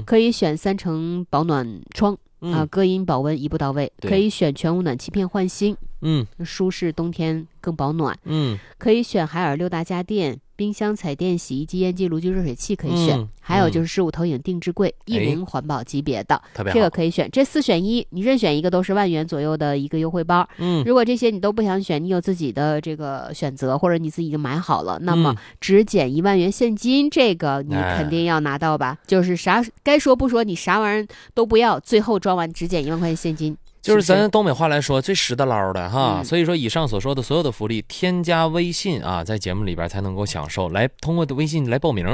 可以选3层保暖窗隔音保温一步到位，可以选全屋暖气片换新，舒适冬天更保暖，可以选海尔6大家电、冰箱、彩电、洗衣机、烟机、炉具、热水器可以选，还有就是15投影定制柜，10环保级别的，这个可以选，这4选1，你任选一个都是1万元左右的一个优惠包。如果这些你都不想选，你有自己的这个选择，或者你自己已经买好了，那么只减1万元现金，这个你肯定要拿到吧？就是啥该说不说，你啥玩意儿都不要，最后装完只减1万块钱现金。 就是咱东北话来说，最实的捞的哈。所以说以上所说的所有的福利，添加微信啊，在节目里边才能够享受。来通过微信来报名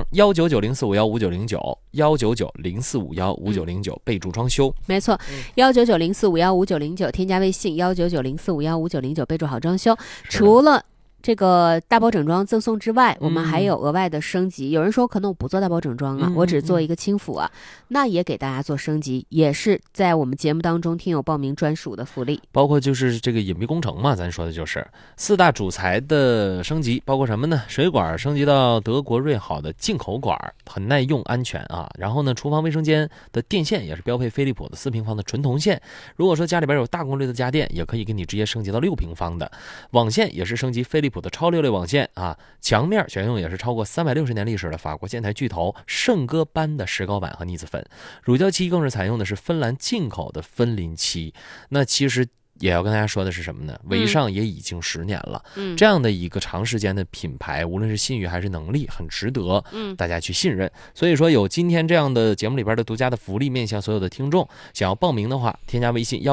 ，19904515909，19904515909，备注装修。 没错，19904515909，添加微信19904515909，备注好装修。除了这个大包整装赠送之外，我们还有额外的升级。有人说可能我不做大包整装啊，我只做一个轻辅啊，那也给大家做升级，也是在我们节目当中听友报名专属的福利。 包括就是这个隐蔽工程嘛，咱说的就是4大主材的升级，包括什么呢？水管升级到德国瑞好的进口管，很耐用安全啊。然后呢，厨房卫生间的电线也是标配飞利浦的4平方的纯铜线。如果说家里边有大功率的家电，也可以给你直接升级到6平方的。网线也是升级飞利浦的超6类网线啊，墙面选用也是超过360年历史的法国建材巨头圣歌班的石膏板和腻子粉，乳胶漆更是采用的是芬兰进口的芬林漆。那其实也要跟大家说的是什么呢？维尚也已经10年了，这样的一个长时间的品牌，无论是信誉还是能力，很值得大家去信任。所以说有今天这样的节目里边的独家的福利，面向所有的听众，想要报名的话，添加微信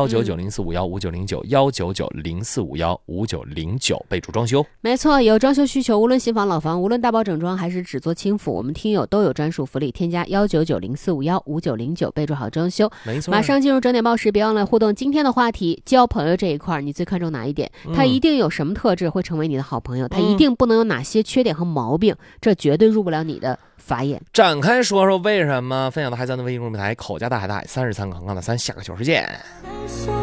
199045159，19904515909，备注装修。 没错，有装修需求，无论新房老房，无论大包整装还是只做轻辅，我们听友都有专属福利，添加19904515909，备注好装修。 没错， 马上进入整点报时，别忘了互动今天的话题，交朋友这一块你最看重哪一点？他一定有什么特质会成为你的好朋友？他一定不能有哪些缺点和毛病？这绝对入不了你的法眼。 展开说说为什么？分享的还在微信公众平台口家大海大海，3是3，杠杠的3，下个小时见。